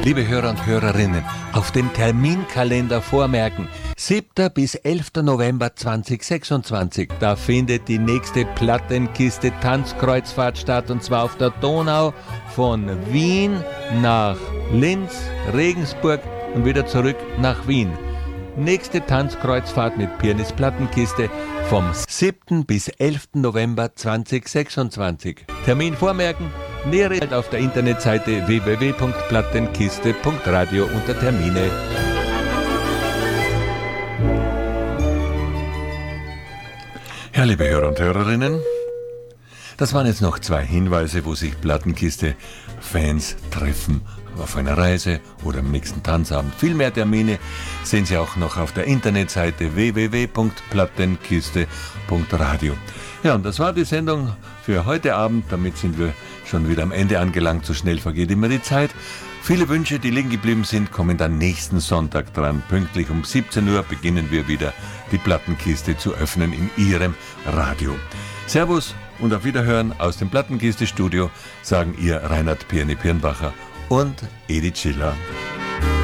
Liebe Hörer und Hörerinnen, auf dem Terminkalender vormerken. 7. bis 11. November 2026, da findet die nächste Plattenkiste Tanzkreuzfahrt statt, und zwar auf der Donau von Wien nach Linz, Regensburg und wieder zurück nach Wien. Nächste Tanzkreuzfahrt mit Pianist Plattenkiste vom 7. bis 11. November 2026. Termin vormerken, nähere auf der Internetseite www.plattenkiste.radio unter Termine. Ja, liebe Hörer und Hörerinnen, das waren jetzt noch 2 Hinweise, wo sich Plattenkiste-Fans treffen auf einer Reise oder am nächsten Tanzabend. Viel mehr Termine sehen Sie auch noch auf der Internetseite www.plattenkiste.radio. Ja, und das war die Sendung für heute Abend. Damit sind wir schon wieder am Ende angelangt. So schnell vergeht immer die Zeit. Viele Wünsche, die liegen geblieben sind, kommen dann nächsten Sonntag dran. Pünktlich um 17 Uhr beginnen wir wieder, die Plattenkiste zu öffnen in Ihrem Radio. Servus und auf Wiederhören aus dem Plattenkiste-Studio, sagen Ihr Reinhard Pirni-Pirnbacher und Edith Schiller.